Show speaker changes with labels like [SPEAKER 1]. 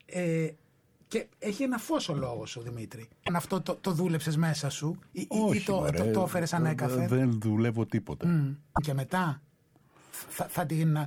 [SPEAKER 1] Και έχει ένα φως ο λόγος σου, Δημήτρη. Αν αυτό το δούλεψες μέσα σου ή το έφερες ανέκαθεν.
[SPEAKER 2] Δεν δουλεύω τίποτα.
[SPEAKER 1] Και μετά θα την